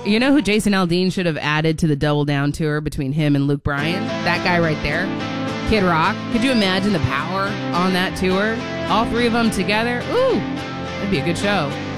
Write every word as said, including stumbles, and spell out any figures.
You know who Jason Aldean should have added to the Double Down tour between him and Luke Bryan? That guy right there. Kid Rock. Could you imagine the power on that tour? All three of them together? Ooh, that'd be a good show.